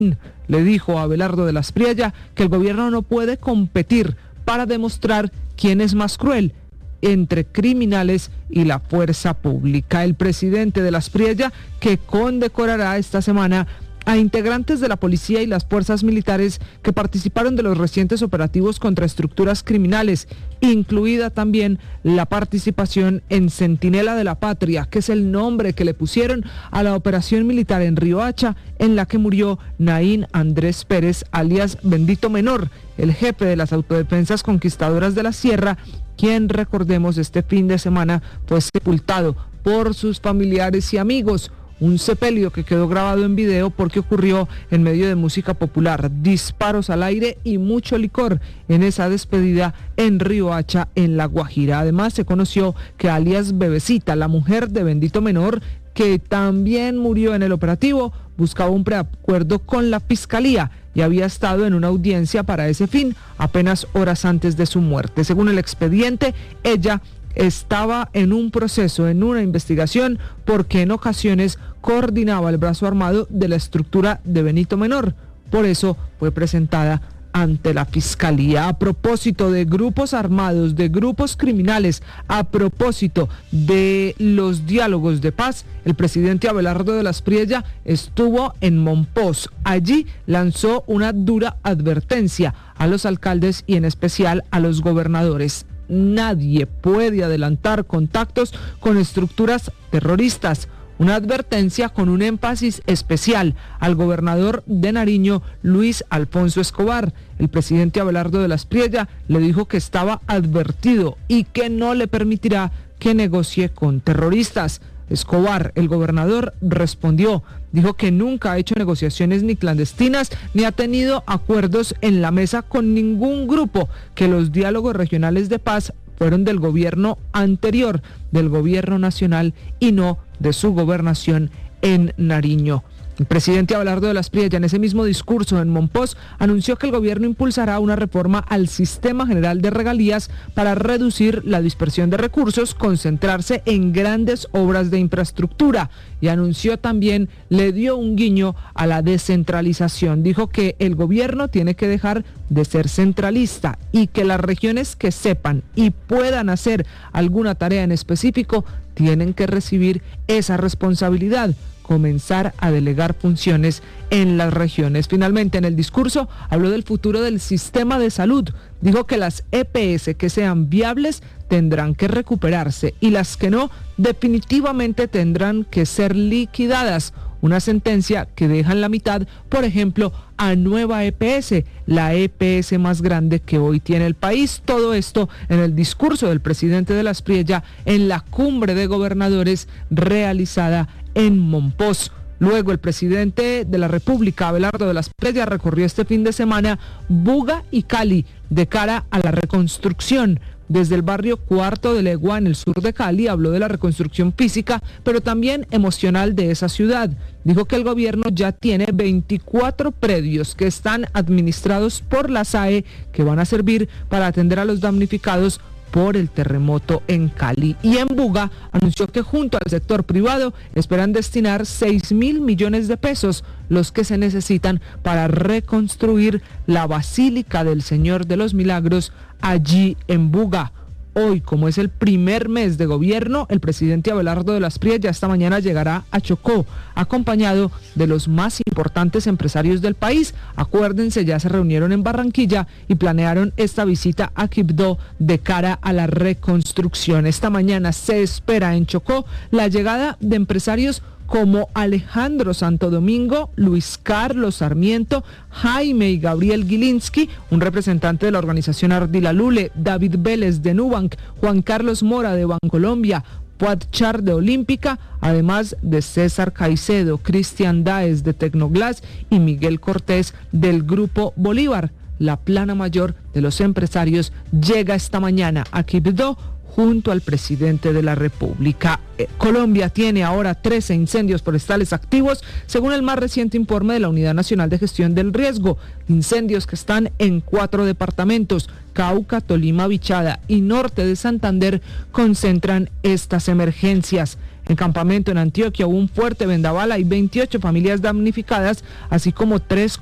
Le dijo a Abelardo de la Espriella que el gobierno no puede competir para demostrar quién es más cruel entre criminales y la fuerza pública. El presidente de la Espriella, que condecorará esta semana a integrantes de la policía y las fuerzas militares que participaron de los recientes operativos contra estructuras criminales, incluida también la participación en Centinela de la Patria, que es el nombre que le pusieron a la operación militar en Riohacha, en la que murió Naín Andrés Pérez, alias Bendito Menor, el jefe de las autodefensas conquistadoras de la Sierra, quien, recordemos, este fin de semana fue sepultado por sus familiares y amigos. Un sepelio que quedó grabado en video porque ocurrió en medio de música popular, disparos al aire y mucho licor en esa despedida en Riohacha, en La Guajira. Además, se conoció que alias Bebecita, la mujer de Bendito Menor, que también murió en el operativo, buscaba un preacuerdo con la fiscalía y había estado en una audiencia para ese fin apenas horas antes de su muerte. Según el expediente, ella estaba en un proceso, en una investigación, porque en ocasiones coordinaba el brazo armado de la estructura de Benito Menor. Por eso fue presentada ante la fiscalía. A propósito de grupos armados, de grupos criminales, a propósito de los diálogos de paz, el presidente Abelardo de la Espriella estuvo en Mompox. Allí lanzó una dura advertencia a los alcaldes y en especial a los gobernadores. Nadie puede adelantar contactos con estructuras terroristas. Una advertencia con un énfasis especial al gobernador de Nariño, Luis Alfonso Escobar. El presidente Abelardo de la Espriella le dijo que estaba advertido y que no le permitirá que negocie con terroristas. Escobar, el gobernador, respondió, dijo que nunca ha hecho negociaciones ni clandestinas ni ha tenido acuerdos en la mesa con ningún grupo, que los diálogos regionales de paz fueron del gobierno anterior, del gobierno nacional y no de su gobernación en Nariño. El presidente Abelardo de la Espriella, en ese mismo discurso en Mompox, anunció que el gobierno impulsará una reforma al sistema general de regalías para reducir la dispersión de recursos, concentrarse en grandes obras de infraestructura, y anunció también, le dio un guiño a la descentralización. Dijo que el gobierno tiene que dejar de ser centralista y que las regiones que sepan y puedan hacer alguna tarea en específico tienen que recibir esa responsabilidad, comenzar a delegar funciones en las regiones. Finalmente, en el discurso habló del futuro del sistema de salud. Dijo que las EPS que sean viables tendrán que recuperarse y las que no, definitivamente tendrán que ser liquidadas. Una sentencia que deja en la mitad, por ejemplo, a Nueva EPS, la EPS más grande que hoy tiene el país. Todo esto en el discurso del presidente de la Espriella en la cumbre de gobernadores realizada en Mompox. Luego, el presidente de la República, Abelardo de la Espriella, recorrió este fin de semana Buga y Cali de cara a la reconstrucción. Desde el barrio Cuarto de Legua, en el sur de Cali, habló de la reconstrucción física, pero también emocional de esa ciudad. Dijo que el gobierno ya tiene 24 predios que están administrados por la SAE, que van a servir para atender a los damnificados por el terremoto en Cali. Y en Buga anunció que junto al sector privado esperan destinar 6.000 millones de pesos, los que se necesitan para reconstruir la Basílica del Señor de los Milagros allí en Buga. Hoy, como es el primer mes de gobierno, el presidente Abelardo de la Espriella esta mañana llegará a Chocó, acompañado de los más importantes empresarios del país. Acuérdense, ya se reunieron en Barranquilla y planearon esta visita a Quibdó de cara a la reconstrucción. Esta mañana se espera en Chocó la llegada de empresarios como Alejandro Santo Domingo, Luis Carlos Sarmiento, Jaime y Gabriel Gilinski, un representante de la organización Ardila Lule, David Vélez de Nubank, Juan Carlos Mora de Bancolombia, Puat Char de Olímpica, además de César Caicedo, Cristian Daes de Tecnoglass y Miguel Cortés del Grupo Bolívar. La plana mayor de los empresarios llega esta mañana a Quibdó junto al presidente de la República. Colombia tiene ahora 13 incendios forestales activos, según el más reciente informe de la Unidad Nacional de Gestión del Riesgo. Incendios que están en 4 departamentos, Cauca, Tolima, Vichada y norte de Santander, concentran estas emergencias. En Campamento, en Antioquia, hubo un fuerte vendaval, hay 28 familias damnificadas, así como 3